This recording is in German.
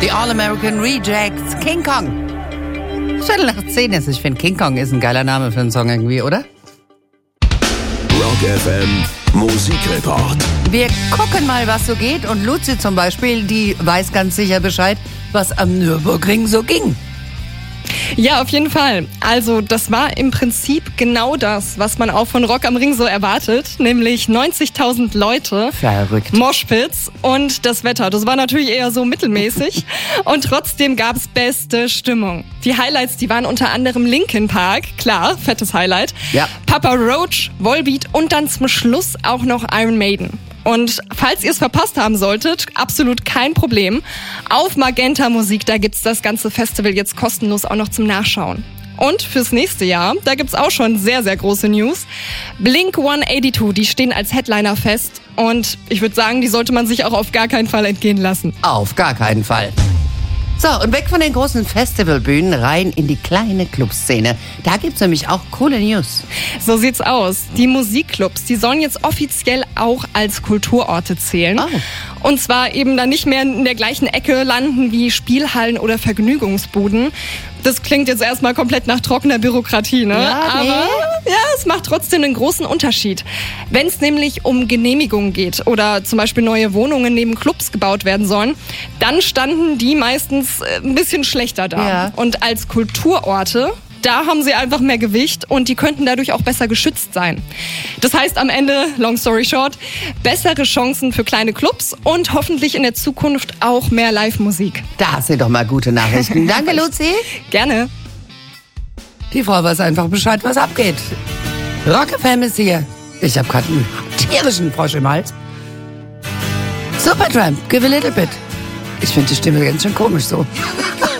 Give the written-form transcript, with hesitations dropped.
The All-American Rejects, King Kong. Viertel nach 10 ist. Ich finde, King Kong ist ein geiler Name für einen Song irgendwie, oder? Rock FM Musikreport. Wir gucken mal, was so geht. Und Luzi zum Beispiel, die weiß ganz sicher Bescheid, was am Nürburgring so ging. Ja, auf jeden Fall. Also das war im Prinzip genau das, was man auch von Rock am Ring so erwartet, nämlich 90.000 Leute, Verrückt. Moshpits und das Wetter. Das war natürlich eher so mittelmäßig und trotzdem gab's beste Stimmung. Die Highlights, die waren unter anderem Linkin Park, klar, fettes Highlight, Ja. Papa Roach, Volbeat und dann zum Schluss auch noch Iron Maiden. Und falls ihr es verpasst haben solltet, absolut kein Problem. Auf Magenta Musik, da gibt's das ganze Festival jetzt kostenlos auch noch zum Nachschauen. Und fürs nächste Jahr, da gibt's auch schon sehr, sehr große News. Blink 182, die stehen als Headliner fest. Und ich würde sagen, die sollte man sich auch auf gar keinen Fall entgehen lassen. Auf gar keinen Fall. So, und weg von den großen Festivalbühnen rein in die kleine Clubszene. Da gibt's nämlich auch coole News. So sieht's aus. Die Musikclubs, die sollen jetzt offiziell auch als Kulturorte zählen. Oh. Und zwar eben dann nicht mehr in der gleichen Ecke landen wie Spielhallen oder Vergnügungsbuden. Das klingt jetzt erstmal komplett nach trockener Bürokratie, ne? Ja, nee. Aber ja, es macht trotzdem einen großen Unterschied. Wenn es nämlich um Genehmigungen geht oder zum Beispiel neue Wohnungen neben Clubs gebaut werden sollen, dann standen die meistens ein bisschen schlechter da. Ja. Und als Kulturorte, da haben sie einfach mehr Gewicht und die könnten dadurch auch besser geschützt sein. Das heißt am Ende, long story short, bessere Chancen für kleine Clubs und hoffentlich in der Zukunft auch mehr Live-Musik. Das sind doch mal gute Nachrichten. Danke, Luzi. Gerne. Die Frau weiß einfach Bescheid, was abgeht. Rock FM ist hier. Ich habe gerade einen tierischen Frosch im Hals. Supertramp, give a little bit. Ich finde die Stimme ganz schön komisch so.